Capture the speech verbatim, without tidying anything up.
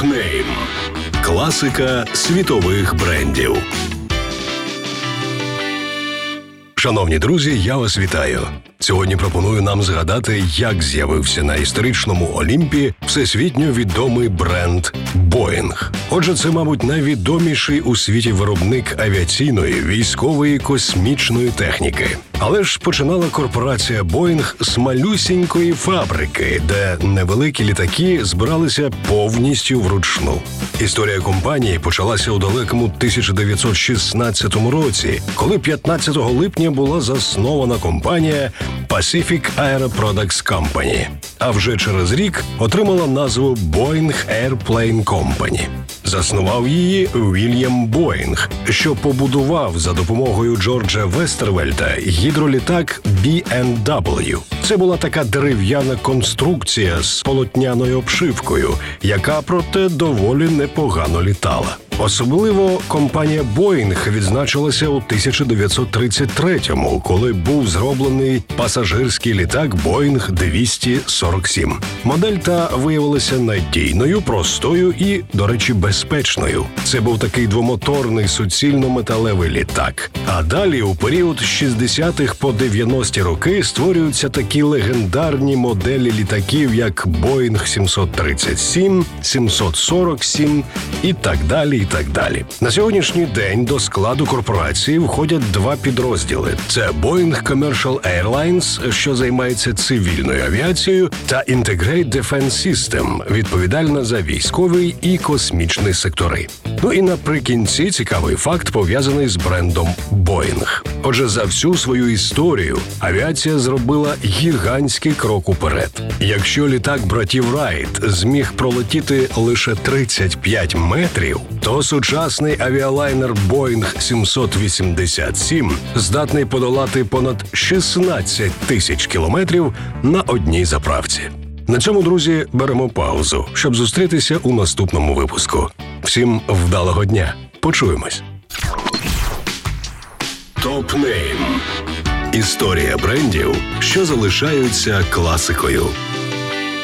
Топ-нейм. Класика світових брендів. Шановні друзі, я вас вітаю. Сьогодні пропоную нам згадати, як з'явився на історичному Олімпі всесвітньо відомий бренд Boeing. Отже, це, мабуть, найвідоміший у світі виробник авіаційної, військової, космічної техніки. Але ж починала корпорація Boeing з малюсінької фабрики, де невеликі літаки збиралися повністю вручну. Історія компанії почалася у далекому тисяча дев'ятсот шістнадцятому році, коли п'ятнадцятого липня була заснована компанія Pacific Aero Products Company, а вже через рік отримала назву Boeing Airplane Company. Заснував її Вільям Боїнг, що побудував за допомогою Джорджа Вестервельта гідролітак бі ен дабл ю. Це була така дерев'яна конструкція з полотняною обшивкою, яка, проте, доволі непогано літала. Особливо компанія Boeing відзначилася у тисяча дев'ятсот тридцять третьому, коли був зроблений пасажирський літак Boeing двісті сорок сім. Модель та виявилася надійною, простою і, до речі, безпечною. Це був такий двомоторний суцільно-металевий літак. А далі, у період з шістдесятих по дев'яності роки, створюються такі легендарні моделі літаків, як Boeing сімсот тридцять сім, сімсот сорок сім і так далі. І так далі. На сьогоднішній день до складу корпорації входять два підрозділи. Це Boeing Commercial Airlines, що займається цивільною авіацією, та Integrated Defense System, відповідальна за військовий і космічний сектори. Ну і наприкінці цікавий факт, пов'язаний з брендом Boeing. Отже, за всю свою історію авіація зробила гігантський крок уперед. Якщо літак братів Райт зміг пролетіти лише тридцять п'ять метрів, то сучасний авіалайнер Boeing сімсот вісімдесят сім здатний подолати понад шістнадцять тисяч кілометрів на одній заправці. На цьому, друзі, беремо паузу, щоб зустрітися у наступному випуску. Всім вдалого дня. Почуємось. Топ-нейм. Історія брендів, що залишаються класикою.